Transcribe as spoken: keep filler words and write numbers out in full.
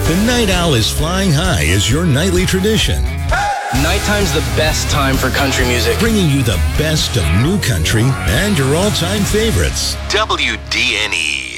The Night Owl is flying high as your nightly tradition, Nighttime's the best time for country music. bringing you the best of new country and your all-time favorites. W D N E.